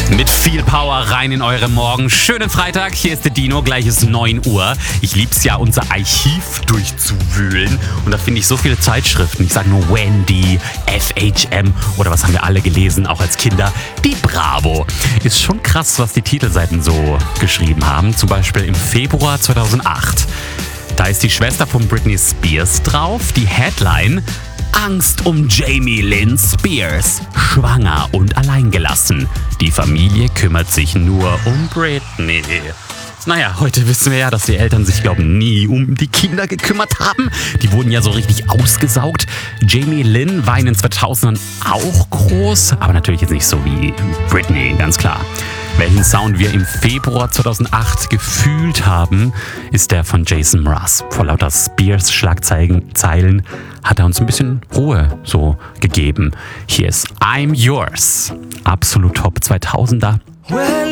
Mit viel Power rein in eure Morgen. Schönen Freitag, hier ist der Dino, gleich ist 9 Uhr. Ich lieb's ja, unser Archiv durchzuwühlen. Und da finde ich so viele Zeitschriften. Ich sage nur Wendy, FHM oder was haben wir alle gelesen, auch als Kinder? Die Bravo. Ist schon krass, was die Titelseiten so geschrieben haben. Zum Beispiel im Februar 2008. Da ist die Schwester von Britney Spears drauf. Die Headline: Angst um Jamie Lynn Spears. Schwanger und alleingelassen. Die Familie kümmert sich nur um Britney. Naja, heute wissen wir ja, dass die Eltern sich, nie um die Kinder gekümmert haben. Die wurden ja so richtig ausgesaugt. Jamie Lynn war in den 2000ern auch groß, aber natürlich jetzt nicht so wie Britney, ganz klar. Welchen Sound wir im Februar 2008 gefühlt haben, ist der von Jason Mraz. Vor lauter Spears-Schlagzeilen hat er uns ein bisschen Ruhe so gegeben. Hier ist I'm Yours. Absolut Top 2000er.